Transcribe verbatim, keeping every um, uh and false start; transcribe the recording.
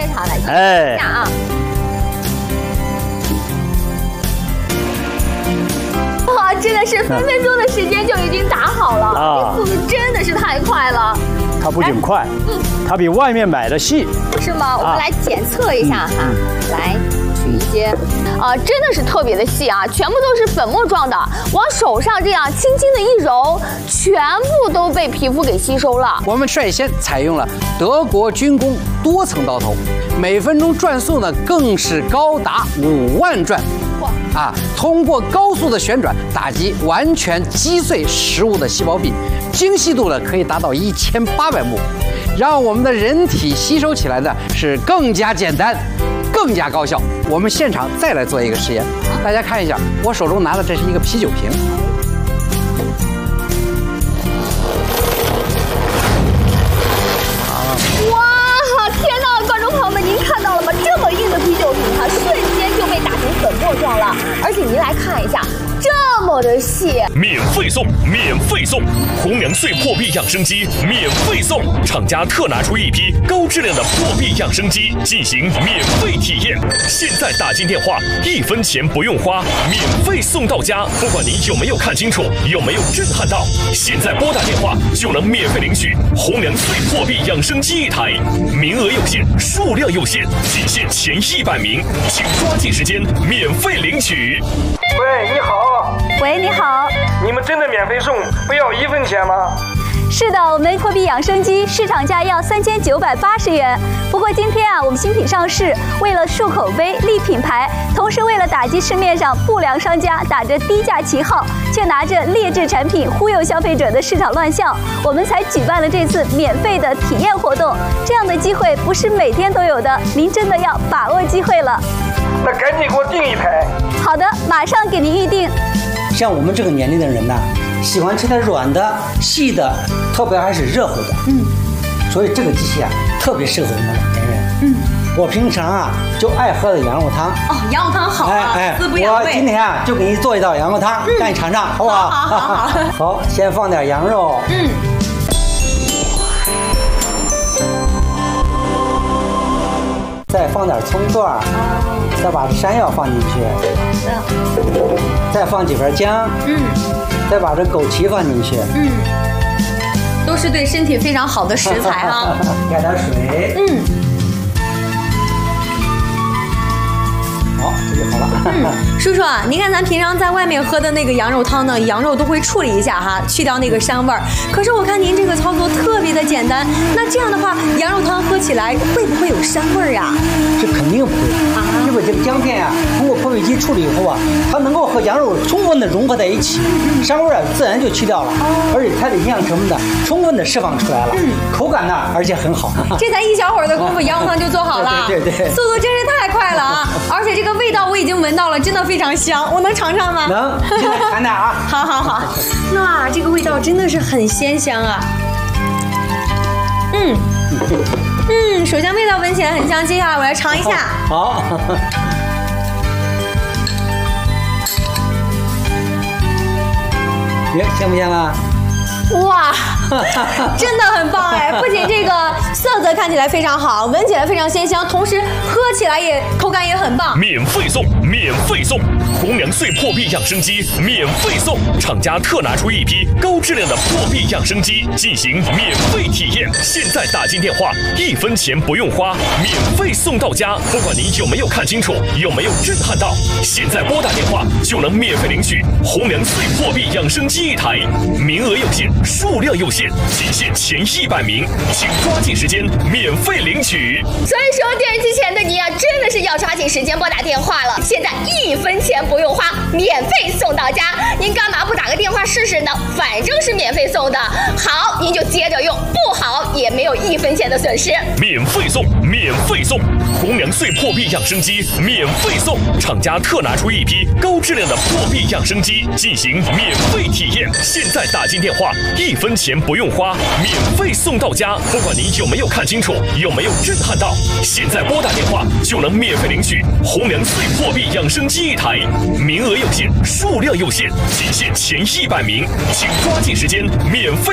它来看一下啊。哇，真的是分分钟的时间就已经打好了，啊、这速度真的是太快了。 它不仅快，嗯，它比外面买的细， 是吗？我们来检测一下哈，啊嗯、来。 取一些，啊、呃，真的是特别的细啊，全部都是粉末状的，往手上这样轻轻的一揉，全部都被皮肤给吸收了。 我们率先采用了德国军工多层刀头，每分钟转速呢更是高达五万转。哇！啊，通过高速的旋转打击，完全击碎食物的细胞壁，精细度呢可以达到一千八百目，让我们的人体吸收起来呢是更加简单。 更加高效。我们现场再来做一个实验，大家看一下，我手中拿的这是一个啤酒瓶。 哇，天哪，观众朋友们，您看到了吗？这么硬的啤酒瓶，它瞬间就被打成粉末状了。而且您来看一下。 这么的细， 免费送，免费送！红娘碎破壁养生机免费送，厂家特拿出一批高质量的破壁养生机进行免费体验。现在打进电话，一分钱不用花，免费送到家。不管您有没有看清楚，有没有震撼到，现在拨打电话就能免费领取红娘碎破壁养生机一台，名额有限，数量有限，仅限前一百名，请抓紧时间免费领取。 喂，你好。 喂，你好， 你们真的免费送，不要一分钱吗？ 是的，我们破壁养生机市场价要三千九百八十元。不过今天啊，我们新品上市，为了树口碑、立品牌，同时为了打击市面上不良商家打着低价旗号，却拿着劣质产品忽悠消费者的市场乱象，我们才举办了这次免费的体验活动。这样的机会不是每天都有的，您真的要把握机会了。 那赶紧给我订一台。 好的，马上给您预定。 像我们这个年龄的人呢，喜欢吃点软的、细的，特别还是热乎的。嗯，所以这个机器啊，特别适合我们老年人。嗯，我平常啊就爱喝的羊肉汤。 哦，羊肉汤好啊，哎哎， 我今天啊就给你做一道羊肉汤，嗯、让你尝尝，好不好？ 好好好。 好，先放点羊肉。嗯。 再放点葱段，哦，再把山药放进去，好的，再放几片姜，嗯，再把这枸杞放进去， 嗯，都是对身体非常好的食材啊。 加点水，嗯，好，这就好了。 嗯，叔叔啊，您看咱平常在外面喝的那个羊肉汤呢，羊肉都会处理一下哈，去掉那个膻味儿。可是我看您这个操作特别的简单，那这样的话，羊肉汤喝起来会不会有膻味儿啊？ 这肯定不会啊，因为这个姜片啊，通过破壁机处理以后啊，它能够和羊肉充分的融合在一起，膻味儿啊自然就去掉了，而且它的营养成分呢，充分的释放出来了，嗯，口感呢而且很好。 这才一小会儿的功夫，羊肉汤就做好了， 对对对， 速度真是太快了啊！而且这个味道我已经闻到了，真的非常香，我能尝尝吗？ 能，现在尝点啊！ 好好好，哇，这个味道真的是很鲜香啊！嗯嗯，首先味道闻起来很香，接下来我来尝一下。 好。耶，香不香啊？ 哇，真的很棒哎！不仅这个色泽看起来非常好，闻起来非常鲜香，同时喝起来也口感也很棒。 免费送，免费送！红娘碎破壁养生机免费送，厂家特拿出一批高质量的破壁养生机进行免费体验。现在打进电话，一分钱不用花，免费送到家。不管您有没有看清楚，有没有震撼到，现在拨打电话就能免费领取红娘碎破壁养生机一台，名额有限。数量有限，仅限前一百名，请抓紧时间免费领取。 所以说，电视机前的你啊，真的是要抓紧时间拨打电话了。现在一分钱不用花，免费送到家。您干嘛不打个电话试试呢？反正是免费送的，好您就接着用，不好也没有一分钱的损失。 免费送，免费送！红娘碎破壁养生机免费送，厂家特拿出一批高质量的破壁养生机进行免费体验。现在打进电话。一分钱不用花，免费送到家。不管您有没有看清楚，有没有震撼到，现在拨打电话就能免费领取红娘碎破壁养生机一台，名额有限，数量有限，仅限前一百名，请抓紧时间免费。